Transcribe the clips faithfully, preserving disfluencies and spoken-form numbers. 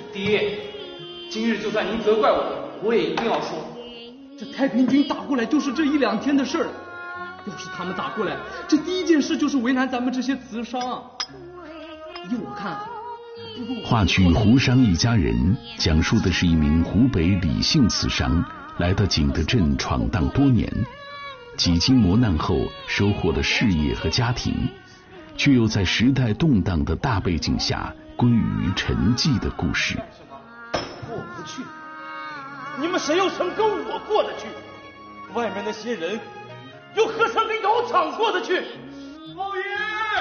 爹，今日就算您责怪我，我也一定要说， 这太平军打过来就是这一两天的事儿。要是他们打过来，这第一件事就是为难咱们这些词商啊。依我看啊， 话剧《胡商一家人》讲述的是一名湖北李姓词商来到景德镇闯荡多年，几经磨难后收获了事业和家庭，却又在时代动荡的大背景下归于沉寂的故事。 过不去，你们谁又曾跟我过得去？外面那些人又何曾跟姚厂过得去？老爷，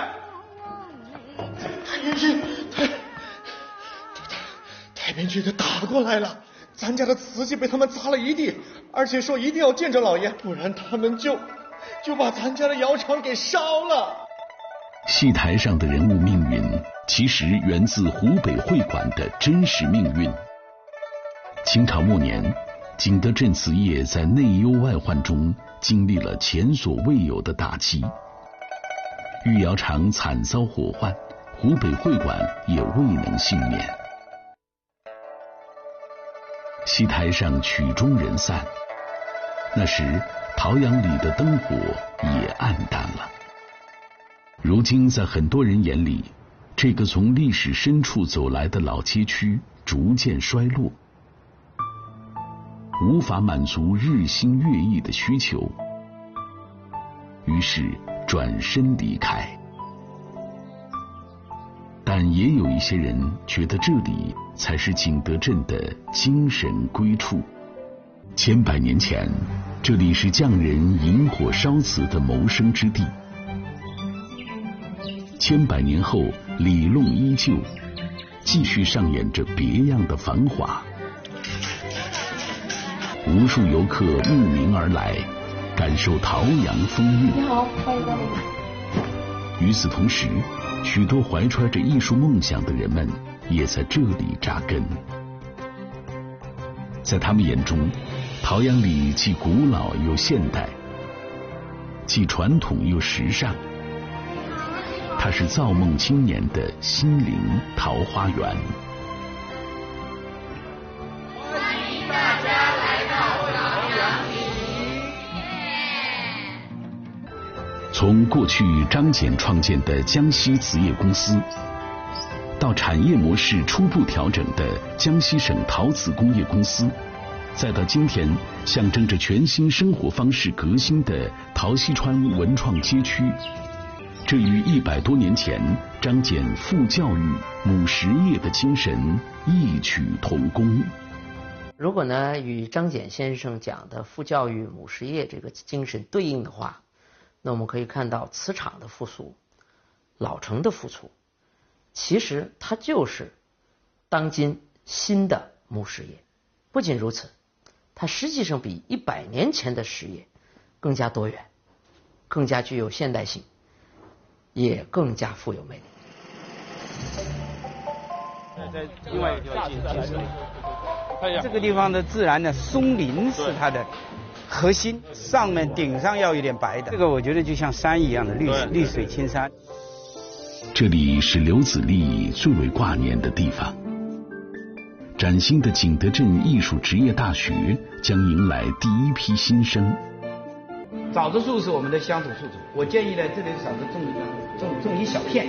太平军，太太平军的打过来了，咱家的瓷器被他们砸了一地，而且说一定要见着老爷，不然他们就就把咱家的窑厂给烧了。 戏台上的人物命运，其实源自湖北会馆的真实命运。清朝末年，景德镇瓷业在内忧外患中经历了前所未有的打击，御窑厂惨遭火患，湖北会馆也未能幸免。戏台上曲终人散，那时陶阳里的灯火也暗淡了。如今在很多人眼里，这个从历史深处走来的老街区逐渐衰落，无法满足日新月异的需求，于是转身离开。但也有一些人觉得这里才是景德镇的精神归处。千百年前，这里是匠人引火烧瓷的谋生之地。千百年后，里弄依旧，继续上演着别样的繁华。无数游客慕名而来，感受陶阳风韵。 你好，欢迎光临。 与此同时，许多怀揣着艺术梦想的人们也在这里扎根。在他们眼中，陶阳里既古老又现代，既传统又时尚。它是造梦青年的心灵桃花源。 欢迎大家来到陶阳里。 从过去张謇创建的江西瓷业公司，到产业模式初步调整的江西省陶瓷工业公司，再到今天象征着全新生活方式革新的陶溪川文创街区，这与一百多年前张謇父教育母实业的精神异曲同工。 如果呢与张謇先生讲的父教育母实业这个精神对应的话，那我们可以看到瓷厂的复苏，老城的复苏，其实它就是当今新的母实业。不仅如此，它实际上比一百年前的实业更加多元，更加具有现代性，也更加富有魅力。 在另外一个地方进行这个地方的自然的松林是它的核心，上面顶上要有点白的，这个我觉得就像山一样的绿绿水青山。 这里是刘子立最为挂念的地方。崭新的景德镇艺术职业大学将迎来第一批新生。 枣子树是我们的乡土树种，我建议呢，这里少种种种一小片。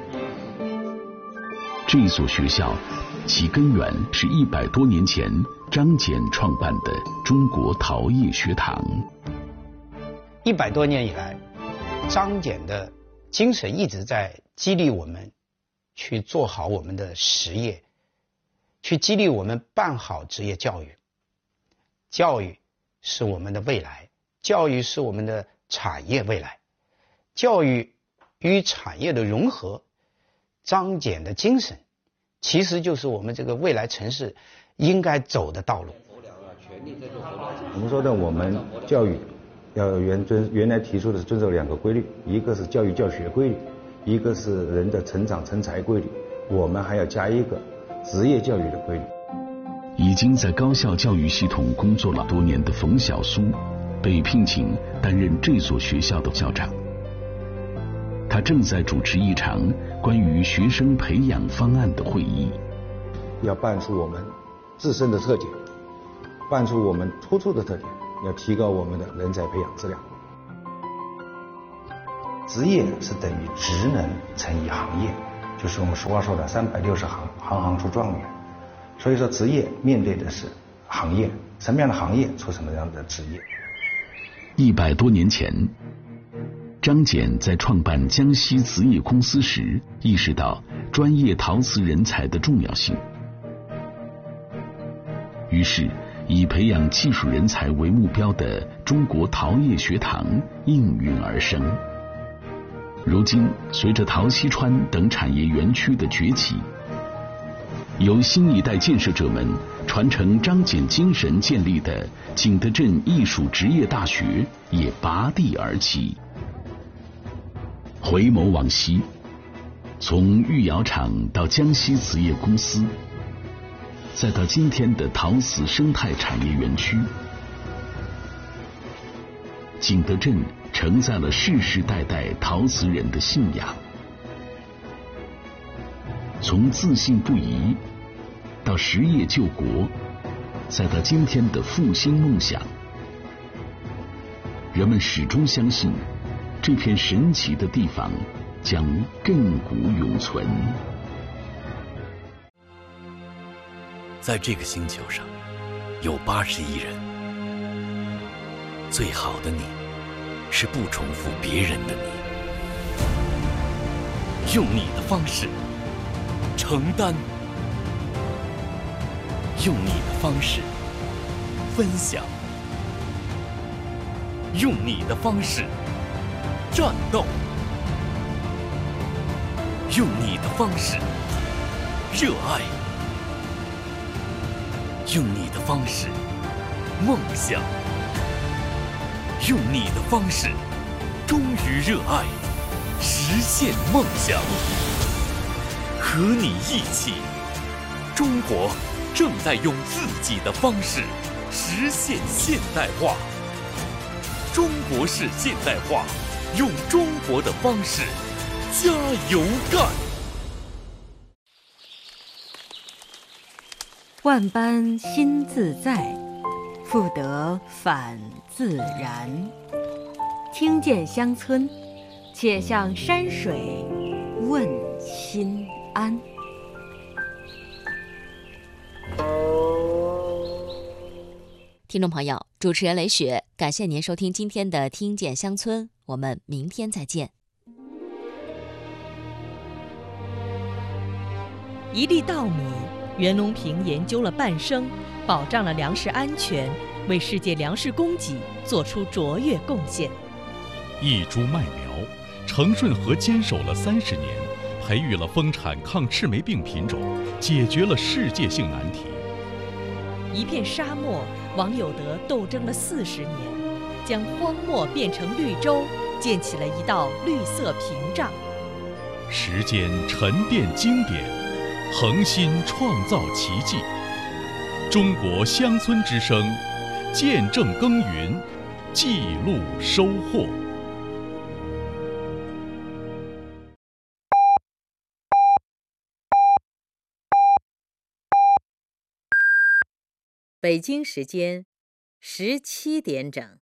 这所学校其根源是一百多年前张謇创办的中国陶业学堂。 一百多年以来，张謇的精神一直在激励我们去做好我们的实业，去激励我们办好职业教育。教育是我们的未来，教育是我们的产业未来，教育与产业的融合，张謇的精神其实就是我们这个未来城市应该走的道路。 我们说的我们教育要原遵原来提出的是遵守两个规律，一个是教育教学规律，一个是人的成长成才规律，我们还要加一个职业教育的规律。 已经在高校教育系统工作了多年的冯小苏被聘请担任这所学校的校长。他正在主持一场关于学生培养方案的会议。 要办出我们自身的特点，办出我们突出的特点，要提高我们的人才培养质量。职业是等于职能乘以行业，就是我们俗话说的三百六十行，行行出状元。所以说职业面对的是行业，什么样的行业出什么样的职业。 一百多年前，张謇在创办江西瓷业公司时，意识到专业陶瓷人才的重要性，于是以培养技术人才为目标的中国陶业学堂应运而生。如今，随着陶溪川等产业园区的崛起，由新一代建设者们传承张謇精神建立的景德镇艺术职业大学也拔地而起。回眸往昔，从御窑厂到江西瓷业公司，再到今天的陶瓷生态产业园区，景德镇承载了世世代代陶瓷人的信仰。从自信不移到实业救国，再到今天的复兴梦想，人们始终相信这片神奇的地方将亘古永存。 在这个星球上有八十亿人，最好的你是不重复别人的你，用你的方式承担，用你的方式分享，用你的方式战斗，用你的方式热爱，用你的方式梦想，用你的方式忠于热爱，实现梦想。和你一起，中国正在用自己的方式实现现代化。中国式现代化，用中国的方式加油干。 万般心自在，复得返自然。听见乡村，且向山水问心安。 听众朋友，主持人雷雪，感谢您收听今天的《听见乡村》，我们明天再见。 一粒稻米，袁隆平研究了半生，保障了粮食安全，为世界粮食供给做出卓越贡献。 一株麦苗，程顺和坚守了三十年，培育了丰产抗赤霉病品种，解决了世界性难题。 一片沙漠，王有德斗争了四十年，将荒漠变成绿洲，建起了一道绿色屏障。 时间沉淀经典，恒心创造奇迹。中国乡村之声，见证耕耘，记录收获。 北京时间十七点整。